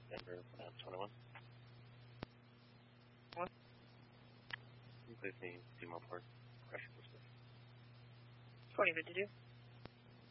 Denver, 21. What? Please need female port. Crash 2052.